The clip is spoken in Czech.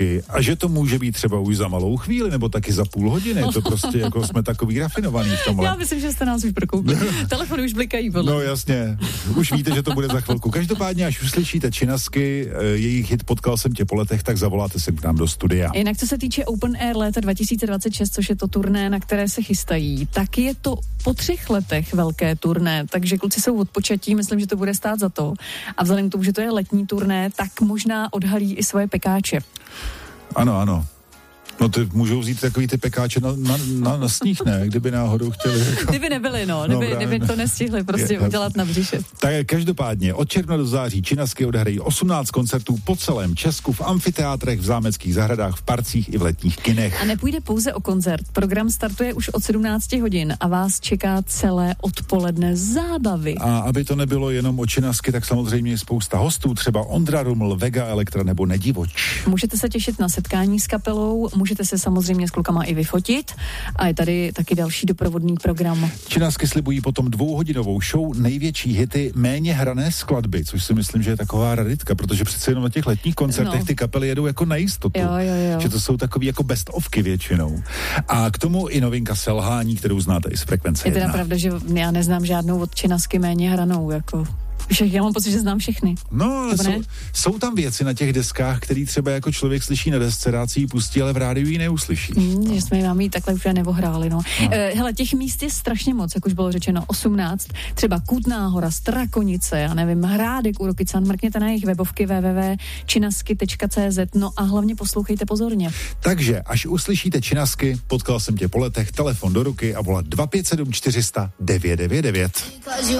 A že to může být třeba už za malou chvíli, nebo taky za půl hodiny. To prostě jako jsme takový rafinovaný v tomhle. Já myslím, že jste nás už prokoukli. Telefony už blikají. Podle. No jasně, už víte, že to bude za chvilku. Každopádně, až uslyšíte Činasky, jejich hit Potkal jsem tě po letech, tak zavoláte se k nám do studia. Jinak co se týče Open Air léta 2026, což je to turné, na které se chystají, tak je to po 3 letech velké turné, takže kluci jsou odpočatí, myslím, že to bude stát za to. A vzhledem k tomu, že to je letní turné, tak možná odhalí i svoje pekáče. Ano. No ty můžou vzít takový ty pekáče na sníh, ne? Kdyby náhodou chtěli. Jako... Kdyby nebyli, kdyby to nestihli prostě udělat na břiše. Tak každopádně od června do září Činasky odehrají 18 koncertů po celém Česku v amfiteátrech, v zámeckých zahradách, v parcích i v letních kinech. A nepůjde pouze o koncert. Program startuje už od 17 hodin a vás čeká celé odpoledne zábavy. A aby to nebylo jenom o Činasky, tak samozřejmě je spousta hostů, třeba Ondra Ruml, Vega Elektra nebo Nedivoč. Můžete se těšit na setkání s kapelou, můžete se samozřejmě s klukama i vyfotit a je tady taky další doprovodný program. Činasky slibují potom 2hodinovou show, největší hity, méně hrané skladby, což si myslím, že je taková raritka, protože přece jenom na těch letních koncertech ty kapely jedou jako na jistotu. Jo. Že to jsou takový jako best ofky většinou. A k tomu i novinka Selhání, kterou znáte i z Frekvence 1. Je teda pravda, že já neznám žádnou od Činasky méně hranou, jako... Já mám pocit, že znám všechny. No, jsou tam věci na těch deskách, který třeba jako člověk slyší na desce, rád si ji pustí, ale v rádiu ji neuslyší. Že jsme vám ji takhle už neohráli, no. Hele, těch míst je strašně moc, jak už bylo řečeno, 18. Třeba Kutná Hora, Strakonice, já nevím, Hrádek u Rokycan, mrkněte na jejich webovky www.činasky.cz, no a hlavně poslouchejte pozorně. Takže, až uslyšíte Činasky, Potkal jsem tě po letech, telefon do ruky a volat 257 400 999.